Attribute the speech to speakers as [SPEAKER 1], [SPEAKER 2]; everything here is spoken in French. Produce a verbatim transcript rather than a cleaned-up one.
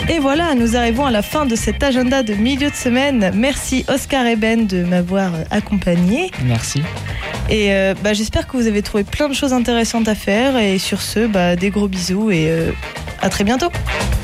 [SPEAKER 1] Et voilà, nous arrivons à la fin de cet agenda de milieu de semaine. Merci Oscar et Ben de m'avoir accompagné.
[SPEAKER 2] Merci.
[SPEAKER 1] Et euh, bah, j'espère que vous avez trouvé plein de choses intéressantes à faire. Et sur ce, bah, des gros bisous et euh, à très bientôt.